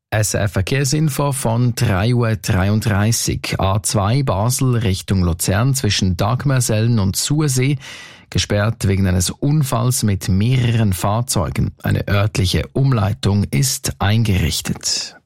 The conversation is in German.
SRF Verkehrsinfo von 3:33 Uhr. A2 Basel Richtung Luzern zwischen Dagmersellen und Sursee. Gesperrt wegen eines Unfalls mit mehreren Fahrzeugen. Eine örtliche Umleitung ist eingerichtet.